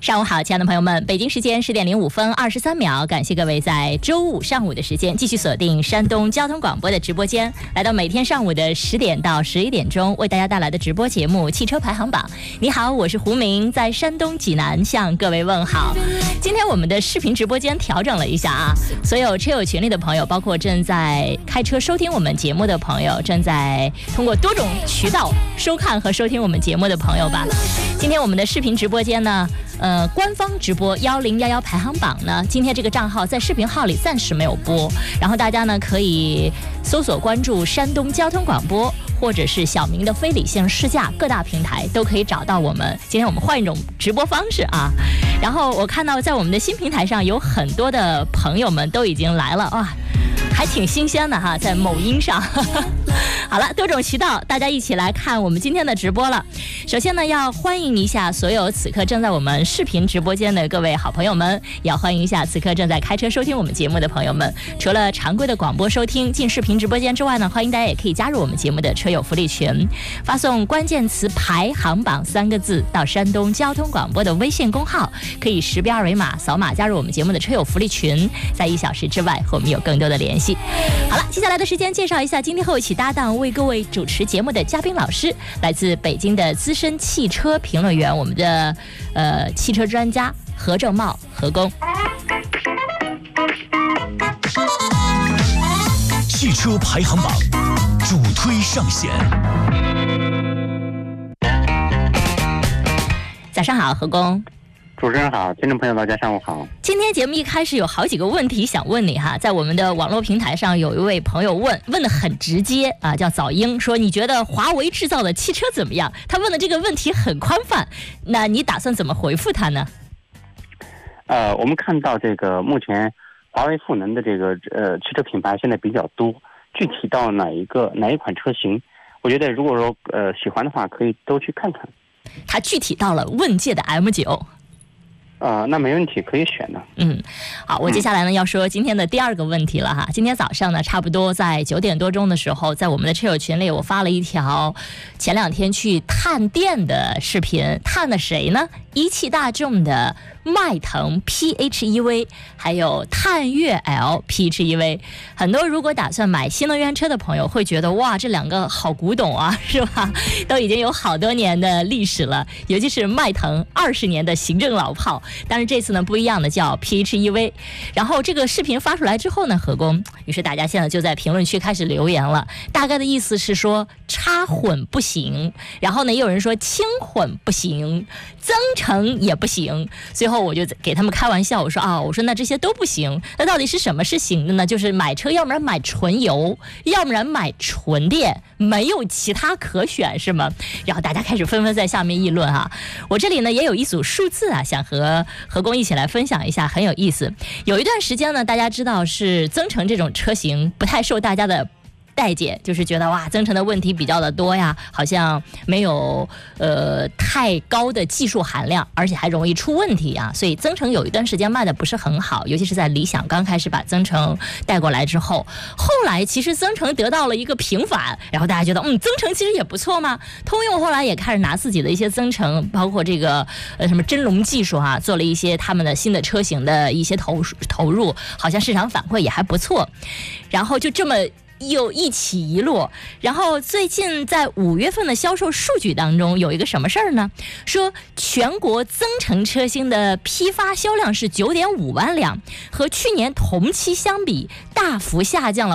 上午好，亲爱的朋友们，北京时间10点05分23秒，感谢各位在周五上午的时间继续锁定山东交通广播的直播间，来到每天上午的10点到11点钟为大家带来的直播节目《汽车排行榜》。你好，我是胡明，在山东济南向各位问好。今天我们的视频直播间调整了一下啊，所有车友群里的朋友，包括正在开车收听我们节目的朋友，正在通过多种渠道收看和收听我们节目的朋友吧。今天我们的视频直播间呢，官方直播1011排行榜呢，今天这个账号在视频号里暂时没有播，然后大家呢可以搜索关注山东交通广播，或者是小明的非理性试驾，各大平台都可以找到我们。今天我们换一种直播方式啊，然后我看到在我们的新平台上有很多的朋友们都已经来了哇，还挺新鲜的哈，在某音上。好了，多种渠道，大家一起来看我们今天的直播了。首先呢，要欢迎一下所有此刻正在我们视频直播间的各位好朋友们，也要欢迎一下此刻正在开车收听我们节目的朋友们。除了常规的广播收听进视频直播间之外呢，欢迎大家也可以加入我们节目的车友福利群，发送关键词排行榜3个字到山东交通广播的微信公号，可以识别二维码扫码加入我们节目的车友福利群，在1小时之外和我们有更多的联系。好了，接下来的时间介绍一下今天和我一起搭档为各位主持节目的嘉宾老师，来自北京的资深汽车评论员，我们的汽车专家何正茂何工。 汽车排行榜主推上线。 早上好，何工。 主持人好，听众朋友大家上午好。 今天节目一开始有好几个问题想问你哈，在我们的网络平台上有一位朋友问得很直接啊，叫早英，说你觉得华为制造的汽车怎么样？他问的这个问题很宽泛，那你打算怎么回复他呢？ 我们看到这个目前华为赋能的这个汽车品牌现在比较多，具体到哪一款车型，我觉得如果说喜欢的话，可以都去看看。 他具体到了问界的 M9。 那没问题，可以选的。 好，我接下来呢要说今天的第二个问题了哈。今天早上呢，差不多在9点多钟的时候，在我们的车友群里，我发了一条前2天去探店的视频，探的谁呢？一汽大众的迈腾 PHEV， 还有探岳 L PHEV。很多如果打算买新能源车的朋友会觉得哇，这两个好古董啊，是吧？都已经有好多年的历史了，尤其是迈腾20年的行政老炮。但是这次呢不一样的叫 PHEV。然后这个视频发出来之后呢，何工，于是大家现在就在评论区开始留言了，大概的意思是说插混不行，然后呢也有人说轻混不行，增程也不行。最后我就给他们开玩笑，我说那这些都不行，那到底是什么是行的呢？就是买车要不然买纯油，要不然买纯电，没有其他可选是吗？然后大家开始纷纷在下面议论啊。我这里呢也有一组数字啊，想和何工一起来分享一下，很有意思。有一段时间呢，大家知道是增程这种车型不太受大家的待见，就是觉得哇，增程的问题比较的多呀，好像没有太高的技术含量，而且还容易出问题啊，所以增程有一段时间卖的不是很好，尤其是在理想刚开始把增程带过来之后，后来其实增程得到了一个平反，然后大家觉得增程其实也不错嘛。通用后来也开始拿自己的一些增程，包括这个什么真龙技术啊，做了一些他们的新的车型的一些投入，好像市场反馈也还不错，然后就这么又一起一落。然后最近在5月份的销售数据当中有一个什么事儿呢？说全国增程车型的批发销量是9.5万辆，和去年同期相比大幅下降了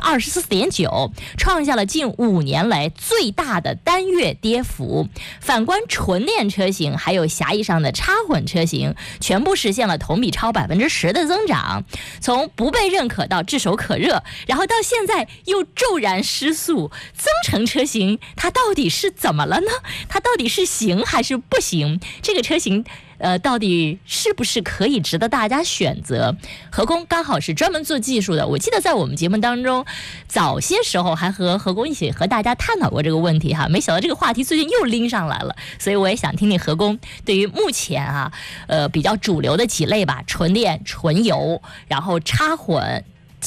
24.9%，创下了近5年来最大的单月跌幅。反观纯电车型还有狭义上的插混车型，全部实现了同比超10%的增长，从不被认可到炙手可热，然后到现在又骤然失速。增程车型它到底是怎么了呢？它到底是行还是不行？这个车型到底是不是可以值得大家选择？何工刚好是专门做技术的，我记得在我们节目当中早些时候还和何工一起和大家探讨过这个问题哈，没想到这个话题最近又拎上来了，所以我也想听听何工对于目前比较主流的几类吧，纯电、纯油，然后插混